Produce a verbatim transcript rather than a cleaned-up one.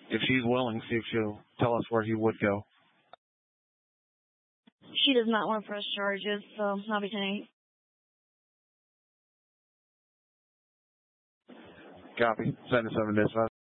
if she's willing, see if she'll tell us where he would go. She does not want to press charges, so I'll be saying. Copy. seventy-seven dispatch.